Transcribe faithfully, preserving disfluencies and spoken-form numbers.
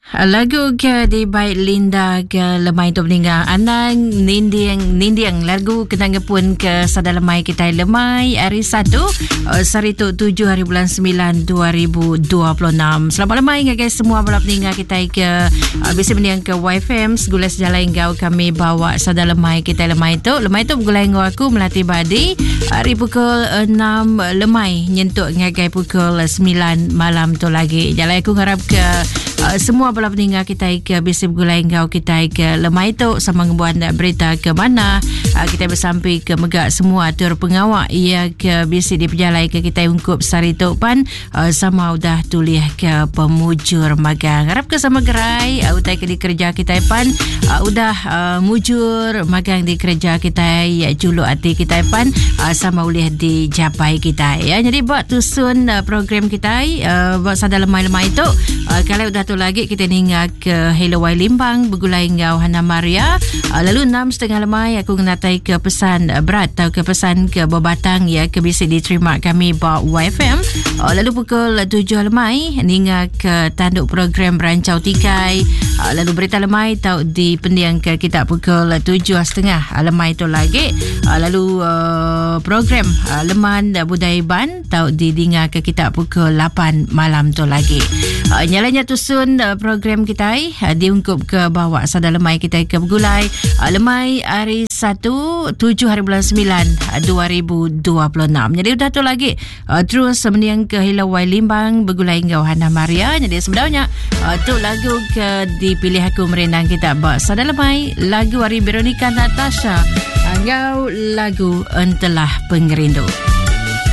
Lagu ke di baik Linda ke lemai tu meninggal anang nindiang nindiang lagu kenanga pun ke sada lemai kita lemai hari satu sari tu tujuh hari bulan sembilan dua ribu dua puluh enam. Selamat lemai guys semua balap meninggal kita ke bisa mendiang ke Y F M segula sejalan engkau kami bawa sada lemai kita lemai tu lemai tu gulai engkau aku melatih badi hari pukul enam lemai nyentuk ngagai pukul sembilan malam tu lagi. Jalan aku harap ke Uh, semua bala peninggal kita ke bisa bergulai engkau kita ke lemai tu sama ngebuat berita ke mana uh, kita bersampai ke megak semua atur pengawak ia ke bisa diperjalai ke kita ungkup sari tu pan uh, sama udah tulis ke pemujur magang harap ke sama gerai uh, utai ke di kerja kita pan uh, udah uh, mujur magang di kerja kita ya juluk hati kita pan uh, sama ulih dicapai kita ya. Jadi buat tusun uh, program kita uh, buat sada lemai-lemai tu uh, kalau udah tu lagi kita ninga ke Hello Y Limbang bergulai ngau Hana Maria uh, lalu enam setengah lemai aku ngenatai ke pesan uh, berat atau ke pesan ke bebatang ya ke bisa diterima kami bawa Y F M uh, lalu pukul tujuh lemai ninga ke tanduk program Berancau Tikai uh, lalu berita lemai tau di pendiang ke kita pukul tujuh setengah uh, lemai tu lagi uh, lalu uh, program uh, Leman uh, Budaya Ban tau di dinga ke kita pukul lapan malam tu lagi uh, nyalanya tusun program kita uh, diungkup ke bawah sada lemai kita ke bergulai uh, lemai hari satu tujuh hari bulan sembilan dua ribu dua puluh enam. Jadi udah tu lagi uh, terus mendiang ke Hello Y Limbang bergulai ngau Hana Maria. Jadi sebenarnya uh, tu lagu ke dipilih aku merendang kita bawah sada lemai lagu Ari Veronica Natasha ngau lagu Entelah Pengerindu.